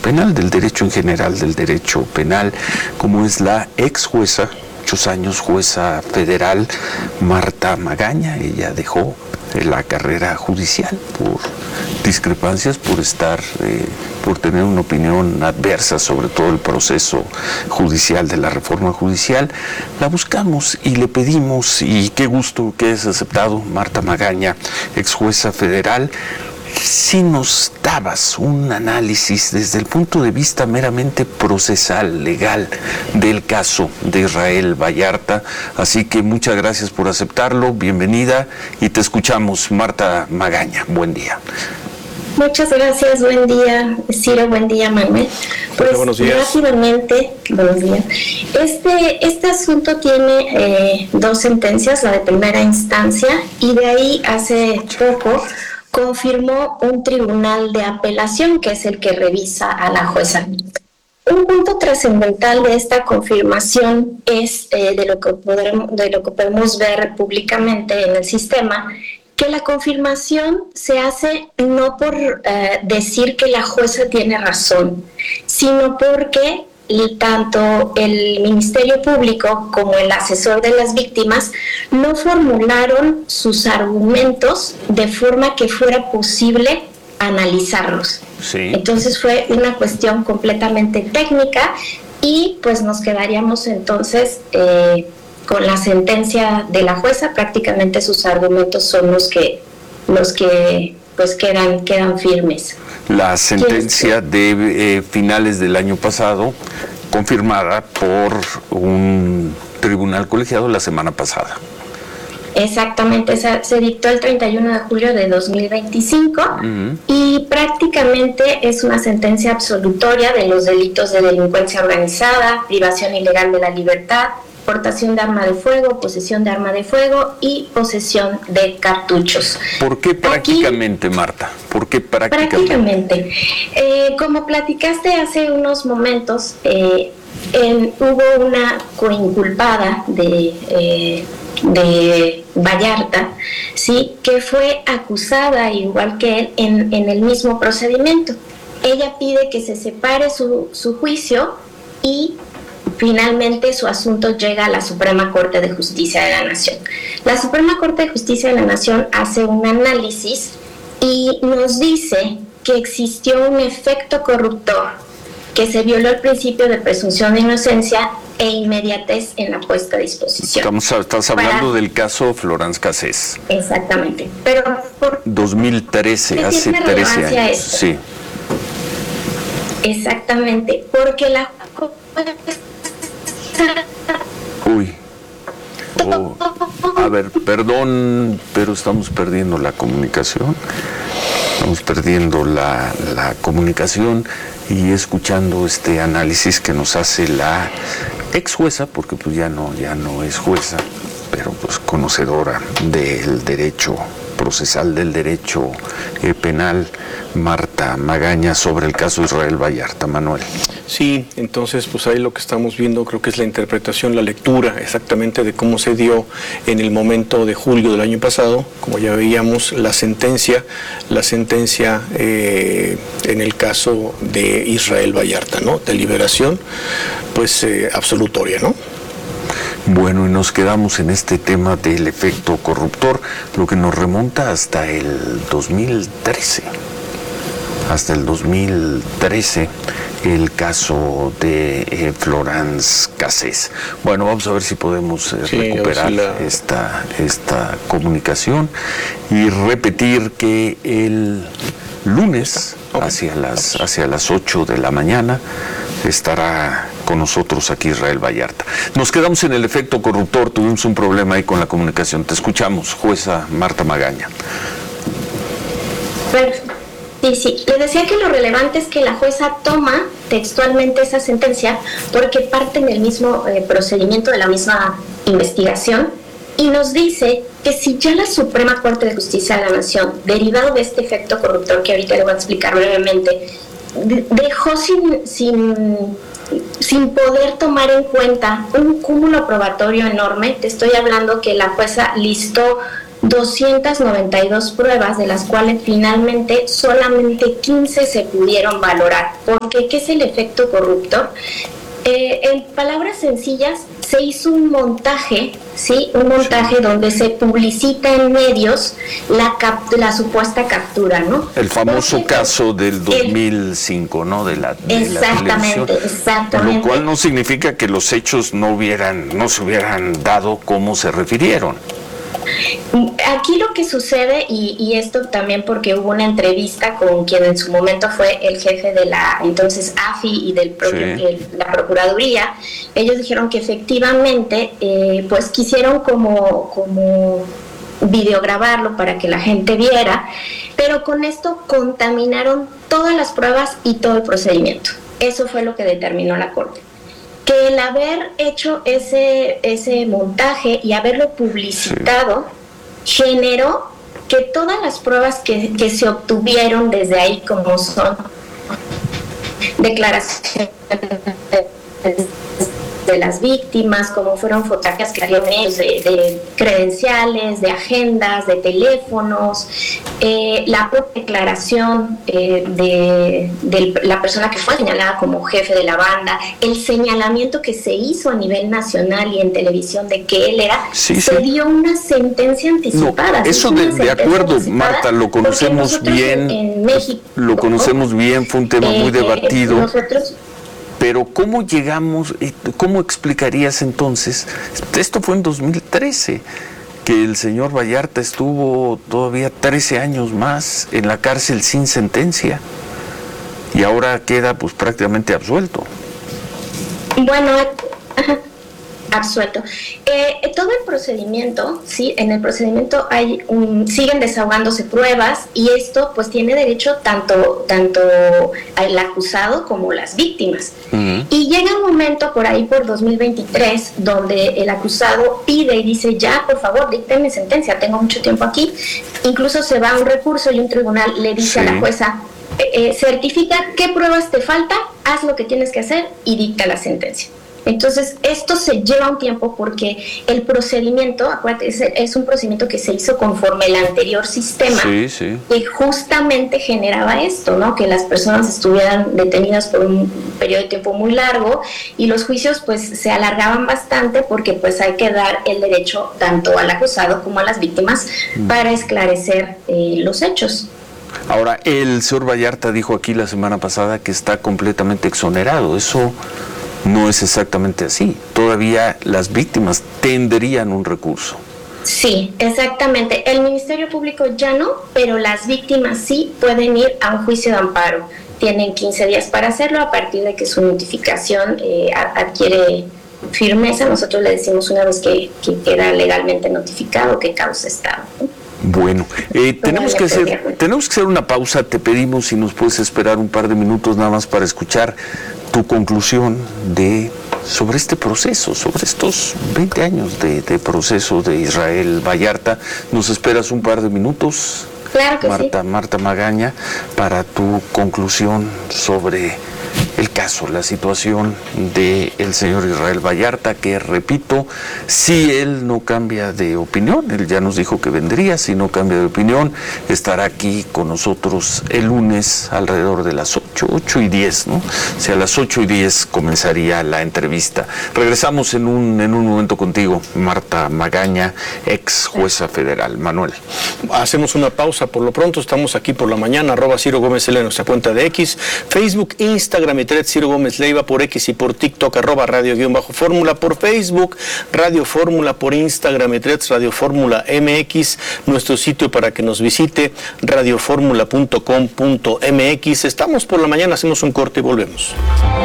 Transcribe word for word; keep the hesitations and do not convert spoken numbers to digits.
penal, del derecho en general, del derecho penal, como es la ex jueza, muchos años jueza federal, Marta Magaña. Ella dejó la carrera judicial por discrepancias, por estar, eh, por tener una opinión adversa sobre todo el proceso judicial de la reforma judicial. La buscamos y le pedimos, y qué gusto que hayas aceptado, Marta Magaña, ex jueza federal, si nos dabas un análisis desde el punto de vista meramente procesal, legal, del caso de Israel Vallarta. Así que muchas gracias por aceptarlo, bienvenida, y te escuchamos, Marta Magaña. Buen día. Muchas gracias, buen día, Ciro, buen día, Manuel. Pues buenos días. Rápidamente, buenos días. Este, este asunto tiene eh, dos sentencias, la de primera instancia, y de ahí hace poco confirmó un tribunal de apelación, que es el que revisa a la jueza. Un punto trascendental de esta confirmación es eh, de, lo que podremos, de lo que podemos ver públicamente en el sistema, que la confirmación se hace no por eh, decir que la jueza tiene razón, sino porque tanto el Ministerio Público como el asesor de las víctimas no formularon sus argumentos de forma que fuera posible analizarlos. Sí. Entonces fue una cuestión completamente técnica y pues nos quedaríamos entonces eh, con la sentencia de la jueza. Prácticamente sus argumentos son los que los que pues quedan quedan firmes. La sentencia de eh, finales del año pasado, confirmada por un tribunal colegiado la semana pasada. Exactamente, se, se dictó el treinta y uno de julio de dos mil veinticinco uh-huh. y prácticamente es una sentencia absolutoria de los delitos de delincuencia organizada, privación ilegal de la libertad, portación de arma de fuego, posesión de arma de fuego y posesión de cartuchos. ¿Por qué prácticamente, Aquí, Marta? ¿Por qué prácticamente? Prácticamente. Eh, como platicaste hace unos momentos, eh, en, hubo una coinculpada de, eh, de Vallarta, ¿sí?, que fue acusada, igual que él, en, en el mismo procedimiento. Ella pide que se separe su, su juicio y finalmente su asunto llega a la Suprema Corte de Justicia de la Nación. La Suprema Corte de Justicia de la Nación hace un análisis y nos dice que existió un efecto corruptor, que se violó el principio de presunción de inocencia e inmediatez en la puesta a disposición. Estamos, estás hablando Para, del caso Florence Cassés. Exactamente. Pero por dos mil trece, hace trece años. Esto? Sí. Exactamente, porque la Uy. Oh, a ver, perdón, pero estamos perdiendo la comunicación. Estamos perdiendo la, la comunicación y escuchando este análisis que nos hace la ex jueza, porque pues ya no, ya no es jueza, pero pues conocedora del derecho procesal, del derecho eh, penal, Marta Magaña, sobre el caso Israel Vallarta. Manuel. Sí, entonces pues ahí lo que estamos viendo creo que es la interpretación, la lectura exactamente de cómo se dio en el momento de julio del año pasado, como ya veíamos, la sentencia, la sentencia eh, en el caso de Israel Vallarta, ¿no? De liberación, pues eh, absolutoria, ¿no? Bueno, y nos quedamos en este tema del efecto corruptor, lo que nos remonta hasta el dos mil trece. Hasta el dos mil trece, el caso de eh, Florence Cassés. Bueno, vamos a ver si podemos eh, sí, recuperar si la... esta, esta comunicación y repetir que el lunes, okay. hacia las, hacia las ocho de la mañana, estará con nosotros aquí Israel Vallarta. Nos quedamos en el efecto corruptor, tuvimos un problema ahí con la comunicación. Te escuchamos, jueza Marta Magaña. Perfecto. Sí, sí. Le decía que lo relevante es que la jueza toma textualmente esa sentencia porque parte del mismo eh, procedimiento, de la misma investigación, y nos dice que si ya la Suprema Corte de Justicia de la Nación, derivado de este efecto corruptor que ahorita le voy a explicar brevemente, de- dejó sin, sin, sin poder tomar en cuenta un cúmulo probatorio enorme, te estoy hablando que la jueza listó doscientas noventa y dos pruebas, de las cuales finalmente solamente quince se pudieron valorar. Porque, ¿qué es el efecto corruptor? Eh, en palabras sencillas, se hizo un montaje, ¿sí? Un montaje sí. donde se publicita en medios la, cap la supuesta captura, ¿no? El famoso Porque, caso del dos mil cinco, el, ¿no? De la, de exactamente, la televisión. Exactamente. Lo cual no significa que los hechos no hubieran, no se hubieran dado como se refirieron. Aquí lo que sucede, y, y esto también porque hubo una entrevista con quien en su momento fue el jefe de la entonces A F I y del propio, sí. el, la Procuraduría, ellos dijeron que efectivamente eh, pues quisieron como, como videograbarlo para que la gente viera, pero con esto contaminaron todas las pruebas y todo el procedimiento. Eso fue lo que determinó la Corte. Que el haber hecho ese, ese montaje y haberlo publicitado sí. generó que todas las pruebas que, que se obtuvieron desde ahí, como son declaraciones de las víctimas, como fueron fotografías que habían de, de credenciales, de agendas, de teléfonos, eh, la propia declaración eh, de, de la persona que fue señalada como jefe de la banda, el señalamiento que se hizo a nivel nacional y en televisión de que él era, sí, se sí. dio una sentencia anticipada. No, eso de, de acuerdo, Marta, lo conocemos bien, en, en México, lo conocemos bien, fue un tema eh, muy debatido. Eh, nosotros Pero ¿cómo llegamos, cómo explicarías entonces? Esto fue en dos mil trece, que el señor Vallarta estuvo todavía trece años más en la cárcel sin sentencia y ahora queda pues prácticamente absuelto. Bueno, absuelto. Eh, todo el procedimiento, sí, en el procedimiento hay un, siguen desahogándose pruebas y esto pues tiene derecho tanto, tanto el acusado como las víctimas. Uh-huh. Y llega un momento por ahí por dos mil veintitrés donde el acusado pide y dice ya, por favor, dícteme sentencia, tengo mucho tiempo aquí. Incluso se va a un recurso y un tribunal le dice sí. a la jueza, eh, certifica qué pruebas te faltan, haz lo que tienes que hacer y dicta la sentencia. Entonces, esto se lleva un tiempo porque el procedimiento, acuérdate, es, es un procedimiento que se hizo conforme el anterior sistema, sí, sí. que justamente generaba esto, ¿no? Que las personas estuvieran detenidas por un periodo de tiempo muy largo y los juicios pues se alargaban bastante porque pues hay que dar el derecho tanto al acusado como a las víctimas mm. para esclarecer eh, los hechos. Ahora, el señor Vallarta dijo aquí la semana pasada que está completamente exonerado. Eso no es exactamente así. Todavía las víctimas tendrían un recurso. Sí, exactamente. El Ministerio Público ya no, pero las víctimas sí pueden ir a un juicio de amparo. Tienen quince días para hacerlo a partir de que su notificación eh, adquiere firmeza. Nosotros le decimos una vez que, que queda legalmente notificado que causa estado, ¿no? Bueno, eh, tenemos que hacer, tenemos que hacer una pausa. Te pedimos si nos puedes esperar un par de minutos nada más para escuchar tu conclusión de sobre este proceso, sobre estos veinte años de, de proceso de Israel Vallarta. ¿Nos esperas un par de minutos? Claro que Marta, sí. Marta Magaña, para tu conclusión sobre el caso, la situación del señor Israel Vallarta, que repito, si él no cambia de opinión, él ya nos dijo que vendría, si no cambia de opinión, estará aquí con nosotros el lunes alrededor de las ocho, ocho y diez, ¿no? O sea, a las ocho y diez comenzaría la entrevista. Regresamos en un, en un momento contigo, Marta Magaña, ex jueza federal. Manuel. Hacemos una pausa, por lo pronto estamos aquí por la mañana, arroba Ciro Gómez L en nuestra cuenta de X, Facebook, Instagram y Thread Ciro Gómez Leiva, por X y por TikTok, arroba Radio guión bajo Fórmula, por Facebook, Radio Fórmula, por Instagram y Threads, Radio Fórmula M X, nuestro sitio para que nos visite, radioformula punto com punto m x. Estamos por la mañana, hacemos un corte y volvemos.